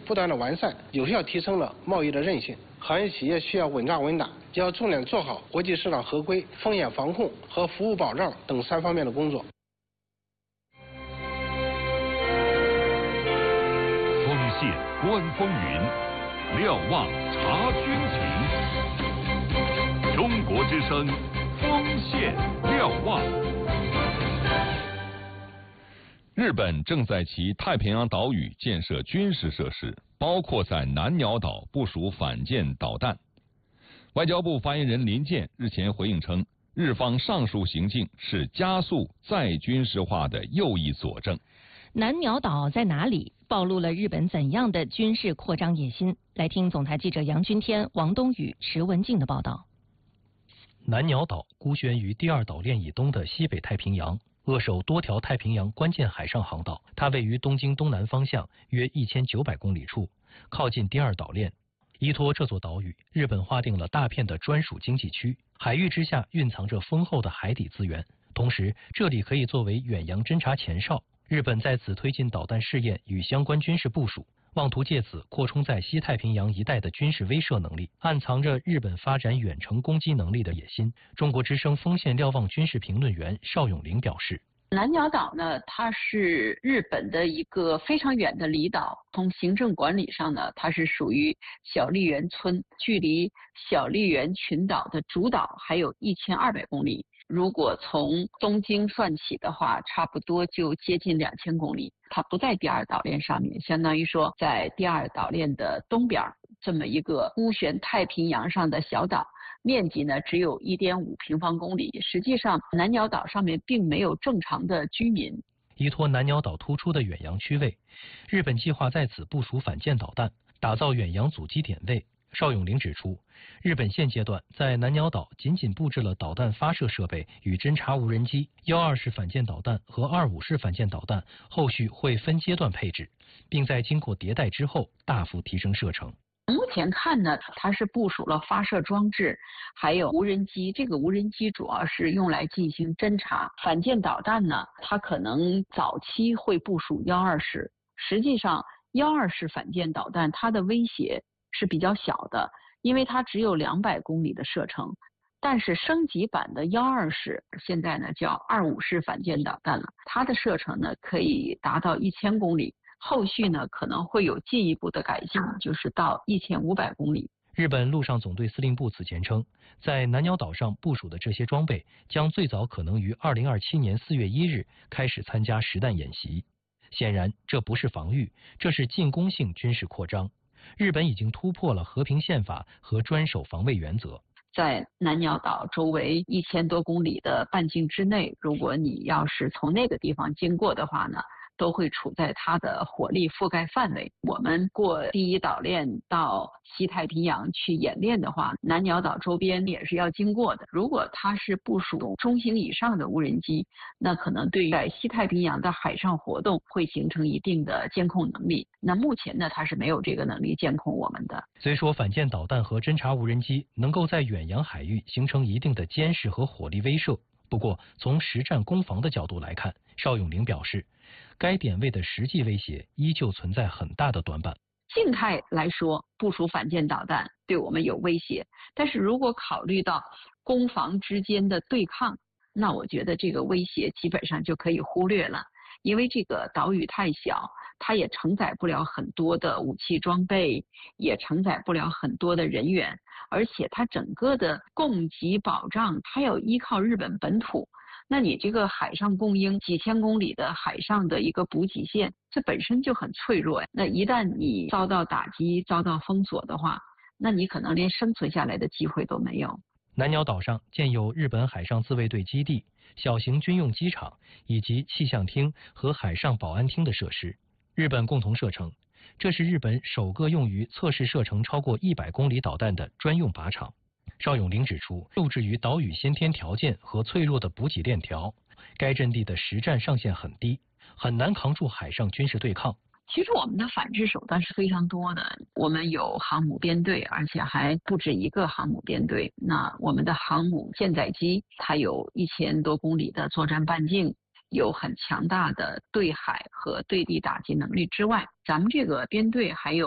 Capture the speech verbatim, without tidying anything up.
不断的完善，有效提升了贸易的韧性。行业企业需要稳扎稳打，要重点做好国际市场合规、风险防控和服务保障等三方面的工作。 锋线观风云，瞭望察军情。中国之声，锋线瞭望。日本正在其太平洋岛屿建设军事设施，包括在南鸟岛部署反舰导弹。外交部发言人林健日前回应称，日方上述行径是加速再军事化的又一佐证。 南鸟岛在哪里？暴露了日本怎样的军事扩张野心？来听总台记者杨军天、王东宇、石文静的报道。 南鸟岛孤悬于第二岛链以东的西北太平洋，扼守多条太平洋关键海上航道。它位于东京东南方向约一千九百公里处，靠近第二岛链。依托这座岛屿，日本划定了大片的专属经济区，海域之下蕴藏着丰厚的海底资源，同时这里可以作为远洋侦察前哨。日本在此推进导弹试验与相关军事部署，妄图借此扩充在西太平洋一带的军事威慑能力，暗藏着日本发展远程攻击能力的野心。中国之声锋线瞭望军事评论员邵永林表示， 南鸟岛呢，它是日本的一个非常远的离岛，从行政管理上呢，它是属于小笠原村，距离小笠原群岛的主岛还有一千二百公里。如果从东京算起的话，差不多就接近两千公里。它不在第二岛链上面，相当于说在第二岛链的东边这么一个孤悬太平洋上的小岛，面积呢只有 一点五平方公里。实际上，南鸟岛上面并没有正常的居民。 依托南鸟岛突出的远洋区位，日本计划在此部署反舰导弹，打造远洋阻击点位。邵永林指出，日本现阶段在南鸟岛仅仅布置了导弹发射设备与侦察无人机，幺二式反舰导弹和二五式反舰导弹后续会分阶段配置，并在经过迭代之后大幅提升射程。 目前看呢，它是部署了发射装置，还有无人机。这个无人机主要是用来进行侦察。反舰导弹呢，它可能早期会部署幺二式，实际上幺二式反舰导弹它的威胁是比较小的，因为它只有两百公里的射程。但是升级版的幺二式现在呢叫二五式反舰导弹了，它的射程呢可以达到一千公里，后续呢可能会有进一步的改进，就是到一千五百公里。 日本陆上总队司令部此前称，在南鸟岛上部署的这些装备将最早可能于二零二七年四月一日开始参加实弹演习。显然，这不是防御，这是进攻性军事扩张。日本已经突破了和平宪法和专守防卫原则。 在南鸟岛周围一千多公里的半径之内，如果你要是从那个地方经过的话呢，都会处在它的火力覆盖范围。我们过第一岛链到西太平洋去演练的话，南鸟岛周边也是要经过的。如果它是部署中型以上的无人机，那可能对在西太平洋的海上活动会形成一定的监控能力。那目前呢，它是没有这个能力监控我们的。 虽说反舰导弹和侦察无人机能够在远洋海域形成一定的监视和火力威慑，不过从实战攻防的角度来看，邵永林表示，该点位的实际威胁依旧存在很大的短板。 静态来说，部署反舰导弹对我们有威胁，但是如果考虑到攻防之间的对抗，那我觉得这个威胁基本上就可以忽略了。因为这个岛屿太小，它也承载不了很多的武器装备，也承载不了很多的人员，而且它整个的供给保障，它要依靠日本本土。那你这个海上供应几千公里的海上的一个补给线，这本身就很脆弱。那一旦你遭到打击、遭到封锁的话，那你可能连生存下来的机会都没有。 南鸟岛上建有日本海上自卫队基地、小型军用机场以及气象厅和海上保安厅的设施。日本共同社称，这是日本首个用于测试射程超过一百公里导弹的专用靶场。邵永林指出，受制于岛屿先天条件和脆弱的补给链条，该阵地的实战上限很低，很难扛住海上军事对抗。 其实我们的反制手段是非常多的，我们有航母编队，而且还不止一个航母编队。那我们的航母舰载机，它有一千多公里的作战半径，有很强大的对海和对地打击能力之外，咱们这个编队还有